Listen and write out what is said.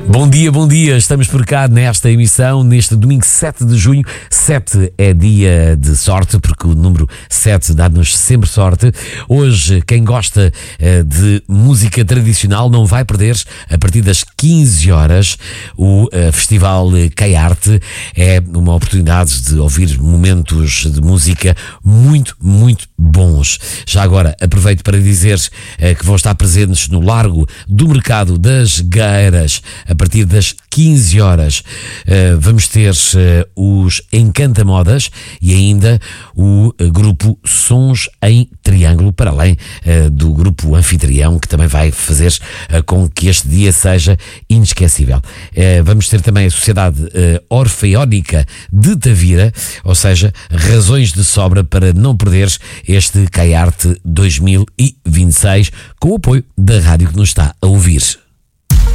Bom dia, estamos por cá nesta emissão, neste domingo 7 de junho. 7 é dia de sorte, porque o número 7 dá-nos sempre sorte. Hoje, quem gosta de música tradicional não vai perder, a partir das 15 horas, o Festival Caiarte. É uma oportunidade de ouvir momentos de música muito, muito bons. Já agora, aproveito para dizer que vão estar presentes no Largo do Mercado das Gueiras, a partir das 15 horas. Vamos ter os Encanta Modas e ainda o grupo Sons em Triângulo, para além do grupo Anfitrião, que também vai fazer com que este dia seja inesquecível. Vamos ter também a Sociedade Orfeónica de Tavira, ou seja, razões de sobra para não perderes este Caiarte 2026, com o apoio da rádio que nos está a ouvir.